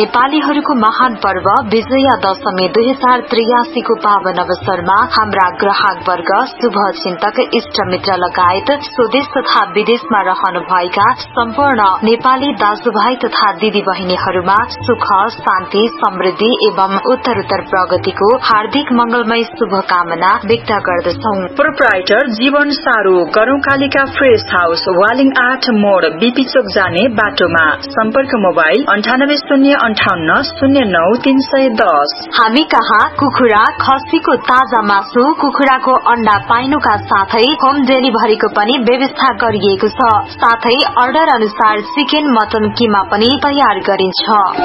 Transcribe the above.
नेपालीहरूको महान पर्व विजया दशमी 2083 को पावन अवसरमा हाम्रा ग्राहक वर्ग, शुभ चिन्तक, इष्ट मित्र लगायत स्वदेश तथा विदेशमा रहनुभएका सम्पूर्ण नेपाली दाजुभाइ तथा दिदी बहिनीहरूमा सुख, शान्ति, समृद्धि एवं उत्तरोत्तर प्रगतिको हार्दिक मंगलमय शुभकामना व्यक्त गर्दछौ। प्रोप्राइटर जीवन सारू, गरौकालिका फ्रेश हाउस, वालिङ 8 मोड़, बीपी चोक जाने बाटोमा। सम्पर्क मोबाइल 9808909310। हामी कहाँ कुखुरा, खसीको ताजा मासु, कुखुराको अण्डा पाइनुका साथै होम डेलिभरीको पनि व्यवस्था गरिएको छ। साथै अर्डर अनुसार चिकन, मटन, किमा पनि तयार गरिन्छ।